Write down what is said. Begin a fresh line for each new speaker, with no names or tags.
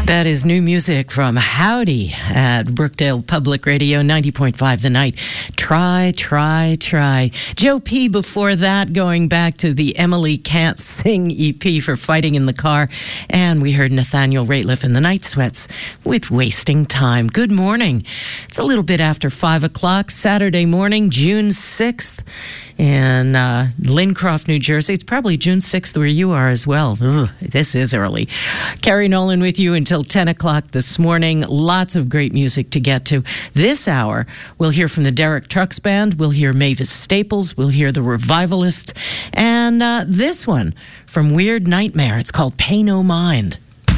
That is new music from Howdy at Brookdale Public Radio, 90.5 The Night. Try, try, try. Joe P. before that, going back to the Emily Can't Sing EP for Fighting in the Car. And we heard Nathaniel Rateliff and the Night Sweats with Wasting Time. Good morning. It's a little bit after 5 o'clock, Saturday morning, June 6th in Lincroft, New Jersey. It's probably June 6th where you are as well. Ugh, this is early. Carrie Nolan with you until 10 o'clock this morning. Lots of great music to get to. This hour, we'll hear from the Derek Trucks Band. We'll hear Mavis Staples. We'll hear the Revivalists. And this one from Weird Nightmare. It's called Pay No Mind.